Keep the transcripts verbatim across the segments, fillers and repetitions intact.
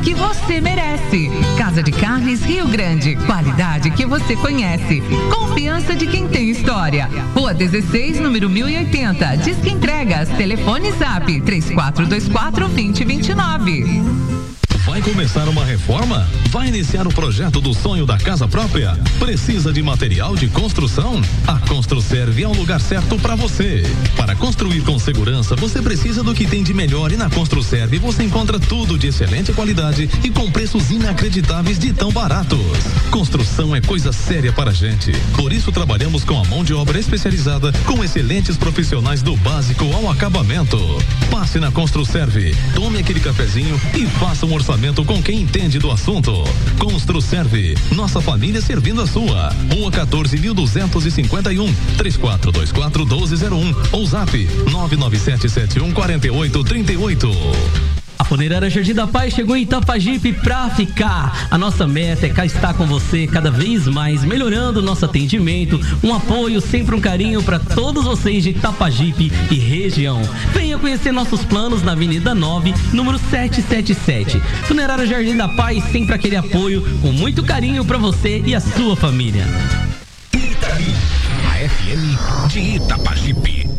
que você merece. Casa de Carnes Rio Grande, qualidade que você conhece. Confiança de quem tem história. Rua dezesseis, número mil e oitenta. Disque Entregas, telefone Zap três quatro dois quatro, dois zero dois nove. Vai começar uma reforma? Vai iniciar o projeto do sonho da casa própria? Precisa de material de construção? A Construserve é o lugar certo para você. Para construir com segurança, você precisa do que tem de melhor, e na Construserve você encontra tudo de excelente qualidade e com preços inacreditáveis de tão baratos. Construção é coisa séria para a gente. Por isso trabalhamos com a mão de obra especializada, com excelentes profissionais do básico ao acabamento. Passe na Construserve, tome aquele cafezinho e faça um orçamento com quem entende do assunto. Construserve, nossa família servindo a sua. Rua quatorze mil duzentos e cinquenta e um, três quatro dois quatro, um dois zero um ou Zap nove nove sete sete um quatro oito três oito. A Funerária Jardim da Paz chegou em Itapajipe pra ficar. A nossa meta é cá estar com você cada vez mais, melhorando o nosso atendimento, um apoio, sempre um carinho para todos vocês de Itapajipe e região. Venha conhecer nossos planos na Avenida nove, número setecentos e setenta e sete. Funerária Jardim da Paz, sempre aquele apoio, com muito carinho para você e a sua família. Itaí, a F M de Itapajipe.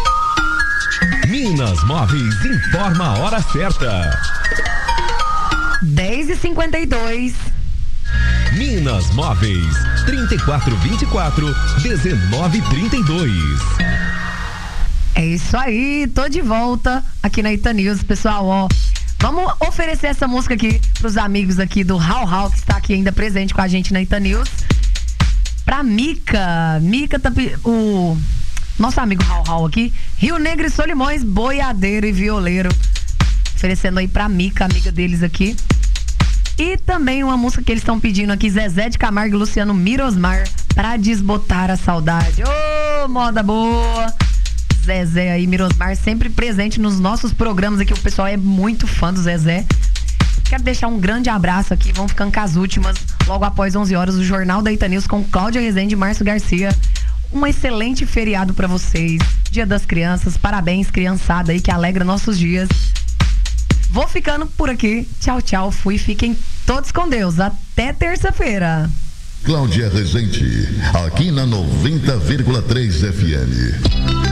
Minas Móveis informa a hora certa. dez e cinquenta e dois. Minas Móveis, trinta e quatro vinte e quatro, dezenove trinta e dois. É isso aí, tô de volta aqui na Ita News, pessoal, ó. Vamos oferecer essa música aqui pros amigos aqui do Hau Hau, que está aqui ainda presente com a gente na Ita News. Pra Mica, Mica tá o nosso amigo Hau Hau aqui, Rio Negro e Solimões, boiadeiro e violeiro, oferecendo aí pra Mica, amiga deles aqui. E também uma música que eles estão pedindo aqui, Zezé de Camargo e Luciano Mirosmar, pra desbotar a saudade. Ô, oh, moda boa! Zezé aí, Mirosmar, sempre presente nos nossos programas aqui, o pessoal é muito fã do Zezé. Quero deixar um grande abraço aqui, vão ficando com as últimas, logo após onze horas, o Jornal da Ita News com Cláudia Rezende e Márcio Garcia. Um excelente feriado pra vocês, Dia das Crianças, parabéns, criançada aí que alegra nossos dias. Vou ficando por aqui, tchau, tchau, fui, fiquem todos com Deus, até terça-feira. Cláudia Rezende, aqui na noventa vírgula três F M.